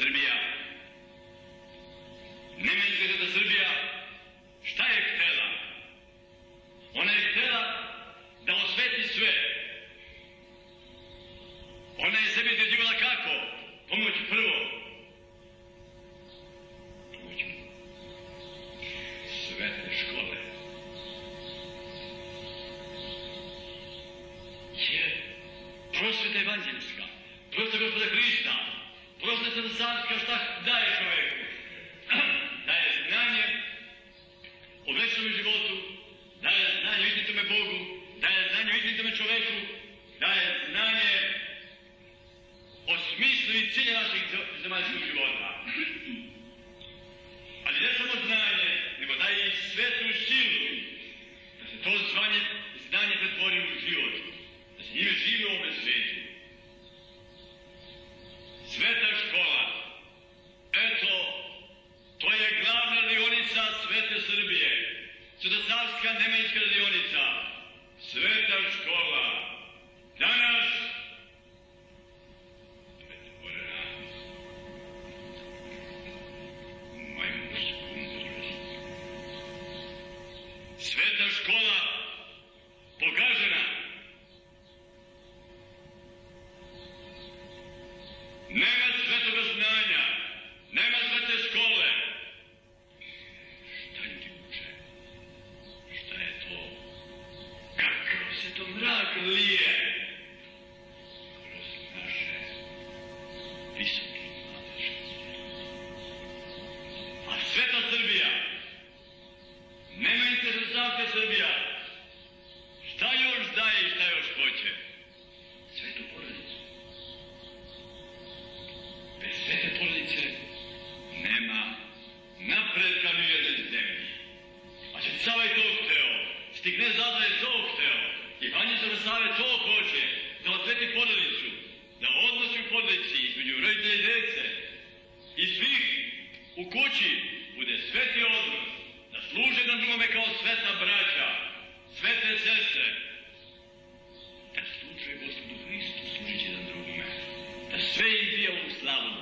Srbija, nemenjska sveta Srbija, šta je htela? Ona je htela da osveti sve. Ona je sebi izgrađivala kako? Pomoću prvo. Pomoću svete škole. Jer prosveta evanđeljska, prosveta Gospoda Hrista, prosveta carska šta daje čoveku? Daje znanje o večnom životu, daje znanje o istinitome Bogu, daje znanje o istinitome čoveku, daje znanje o smislu i cilju našeg zemaljskog života. Ali ne samo znanje, nego daje i svetu silu da se to znanje pretvori u život, da se njime živi u ovome svijetu. Sveta škola, eto, to je glavna radionica Svete Srbije, svetosavska nemenjska radionica, Sveta škola. Danas sveta škola pogažena. Nema svetoga znanja, nema svete škole. Šta ljudi uče? Šta je to? Kakav se to mrak lije kroz naše visoke nadležnosti. A sveta Srbija, nemenjska svetosavska Srbija, šta još daje i šta još hoće? Svetu porodicu. Bez svete porodice nema napretka ni u jednoj zemlji. A Sveti Sava je to hteo, Sveti Knez Lazar je to hteo, Evanđelje Save to hoće, da osveti porodicu, da odnosi u porodici između roditelja i dece i svih u kući bude sveti odnos, da služe na drugome kao sveta braća,